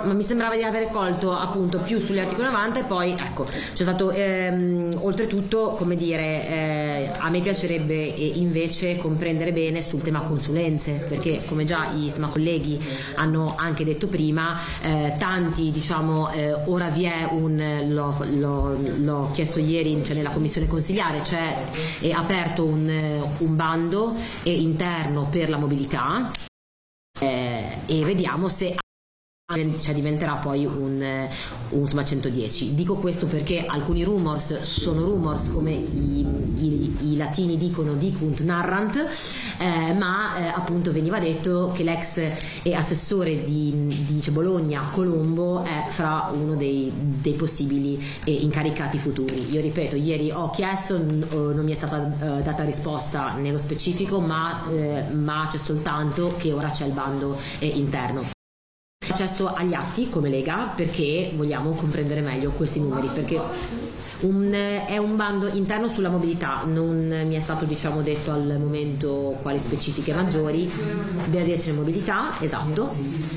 ma mi sembrava di aver colto appunto più sugli articoli 90 e poi ecco c'è stato oltretutto, come dire, a me piacerebbe invece comprendere bene sul tema consulenze, perché come già i colleghi hanno anche detto prima, tanti diciamo ora vi è l'ho chiesto ieri, cioè nella commissione consigliare è aperto un bando interno per la mobilità e vediamo se diventerà poi un 110. Dico questo perché alcuni rumors sono rumors, come i latini dicono dicunt narrant, ma appunto veniva detto che l'ex assessore di Bologna Colombo è fra uno dei possibili incaricati futuri. Io ripeto, ieri ho chiesto, non mi è stata data risposta nello specifico, ma c'è soltanto che ora c'è il bando interno. Accesso agli atti come Lega perché vogliamo comprendere meglio questi numeri, perché è un bando interno sulla mobilità, non mi è stato diciamo detto al momento quali specifiche maggiori della direzione mobilità, esatto,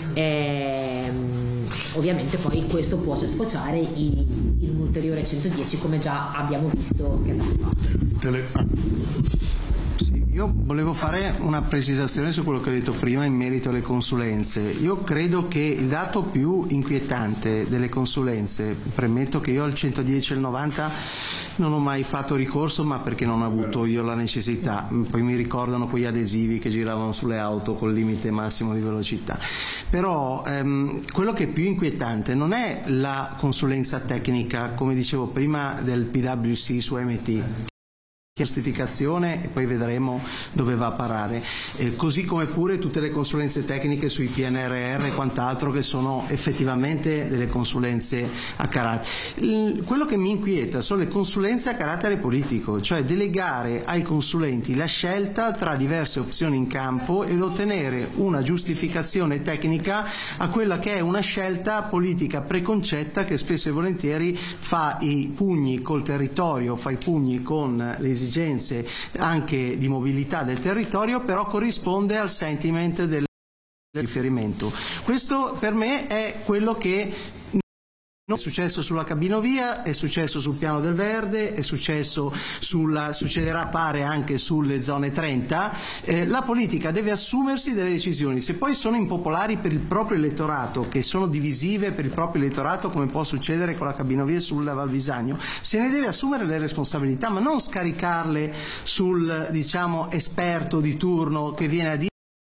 ovviamente poi questo può sfociare in un ulteriore 110 come già abbiamo visto che è stato fatto. Io volevo fare una precisazione su quello che ho detto prima in merito alle consulenze. Io credo che il dato più inquietante delle consulenze, premetto che io al 110 e al 90 non ho mai fatto ricorso, ma perché non ho avuto io la necessità, poi mi ricordano quegli adesivi che giravano sulle auto col limite massimo di velocità. Però quello che è più inquietante non è la consulenza tecnica, come dicevo prima, del PwC su MT, giustificazione e poi vedremo dove va a parare, così come pure tutte le consulenze tecniche sui PNRR e quant'altro, che sono effettivamente delle consulenze a carattere. Quello che mi inquieta sono le consulenze a carattere politico, cioè delegare ai consulenti la scelta tra diverse opzioni in campo ed ottenere una giustificazione tecnica a quella che è una scelta politica preconcetta che spesso e volentieri fa i pugni col territorio, fa i pugni con le esigenze anche di mobilità del territorio, però corrisponde al sentiment del riferimento. Questo per me è quello che è successo sulla cabinovia, è successo sul piano del verde, è successo succederà pare anche sulle zone 30. La politica deve assumersi delle decisioni, se poi sono impopolari per il proprio elettorato, che sono divisive per il proprio elettorato, come può succedere con la cabinovia sulla Val Visagno, se ne deve assumere le responsabilità, ma non scaricarle sul diciamo esperto di turno che viene a dire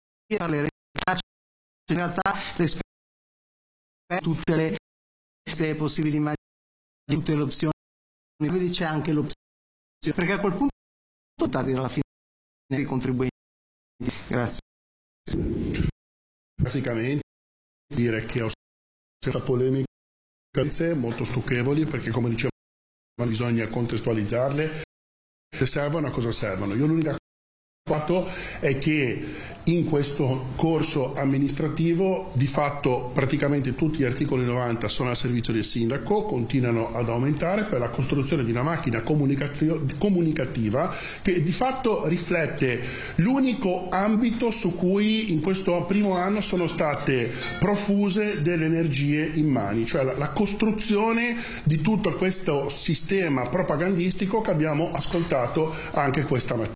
in realtà l'esperto tutte le possibili immagini, tutte le opzioni, quindi c'è anche l'opzione, perché a quel punto alla fine i contribuenti. Grazie. Graficamente dire che ho questa polemica molto stucchevoli, perché come dicevo bisogna contestualizzarle, se servono a cosa servono. Io l'unica fatto è che in questo corso amministrativo di fatto praticamente tutti gli articoli 90 sono al servizio del sindaco, continuano ad aumentare per la costruzione di una macchina comunicativa che di fatto riflette l'unico ambito su cui in questo primo anno sono state profuse delle energie immani, cioè la costruzione di tutto questo sistema propagandistico che abbiamo ascoltato anche questa mattina.